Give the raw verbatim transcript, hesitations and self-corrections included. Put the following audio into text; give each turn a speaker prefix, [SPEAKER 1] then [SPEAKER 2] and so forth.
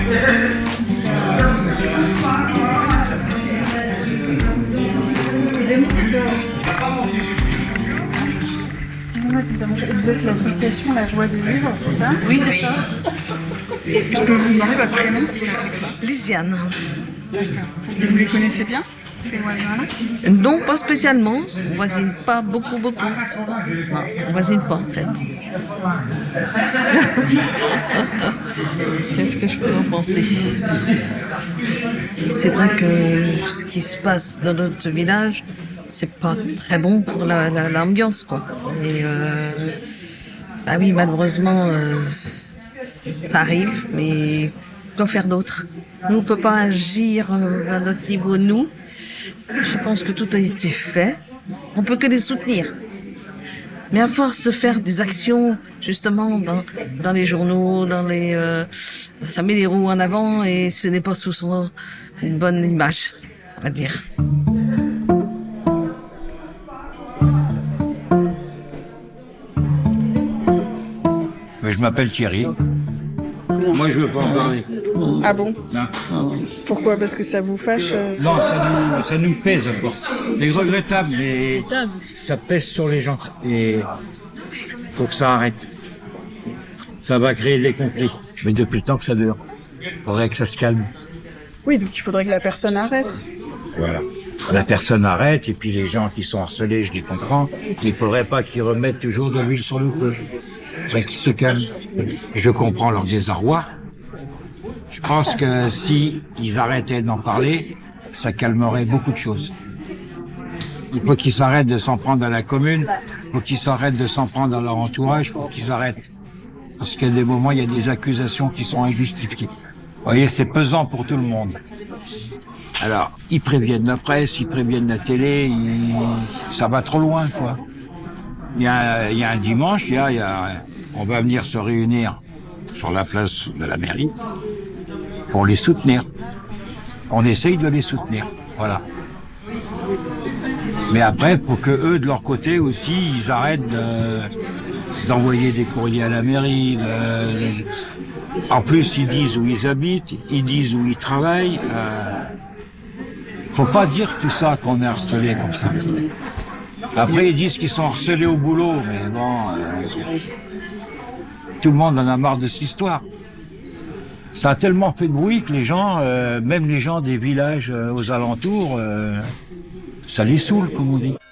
[SPEAKER 1] Excusez-moi de vous déranger. Vous êtes l'association La Joie de Vivre, c'est ça?
[SPEAKER 2] Oui, c'est ça.
[SPEAKER 1] Je peux vous demander votre prénom?
[SPEAKER 3] Lisiane.
[SPEAKER 1] D'accord. Et vous les connaissez bien, ces voisins-là?
[SPEAKER 3] Non, pas spécialement. On voisine pas beaucoup, beaucoup. Non, on voisine pas, en fait. Qu'est-ce que je peux en penser? C'est vrai que ce qui se passe dans notre village, c'est pas très bon pour la, la, l'ambiance, quoi. Et euh, bah oui, malheureusement, euh, ça arrive, mais quoi faire d'autre? Nous, on peut pas agir à notre niveau, nous. Je pense que tout a été fait. On peut que les soutenir. Mais à force de faire des actions, justement, dans, dans les journaux, dans les, euh, ça met les roues en avant et ce n'est pas sous son, une bonne image, on va dire.
[SPEAKER 4] Mais je m'appelle Thierry. Moi, je veux pas en parler.
[SPEAKER 1] Ah bon?
[SPEAKER 4] Non,
[SPEAKER 1] Pourquoi? Parce que ça vous fâche? euh,
[SPEAKER 4] non ça, nous, ça nous pèse. Quoi. C'est regrettable, mais ça pèse sur les gens. Et il faut que ça arrête. Ça va créer des conflits. Mais depuis le temps que ça dure, il faudrait que ça se calme.
[SPEAKER 1] Oui, donc il faudrait que la personne arrête.
[SPEAKER 4] Voilà. La personne arrête, et puis les gens qui sont harcelés, je les comprends. Il ne faudrait pas qu'ils remettent toujours de l'huile sur le feu. Il faudrait qu'ils se calment. Je comprends leur désarroi. Je pense que si ils arrêtaient d'en parler, ça calmerait beaucoup de choses. Il faut qu'ils s'arrêtent de s'en prendre à la commune, il faut qu'ils s'arrêtent de s'en prendre à leur entourage, il faut qu'ils arrêtent. Parce qu'à des moments, il y a des accusations qui sont injustifiées. Vous voyez, c'est pesant pour tout le monde. Alors, ils préviennent la presse, ils préviennent la télé, ils... ça va trop loin, quoi. Il y a, il y a un dimanche, il y a, il y a, on va venir se réunir sur la place de la mairie pour les soutenir. On essaye de les soutenir, voilà. Mais après, pour que eux, de leur côté aussi, ils arrêtent de, d'envoyer des courriers à la mairie. De, en plus, ils disent où ils habitent, ils disent où ils travaillent. Euh, faut pas dire tout ça qu'on est harcelé comme ça. Après, ils disent qu'ils sont harcelés au boulot, mais bon, euh, tout le monde en a marre de cette histoire. Ça a tellement fait de bruit que les gens, euh, même les gens des villages euh, aux alentours, euh, ça les saoule, comme on dit.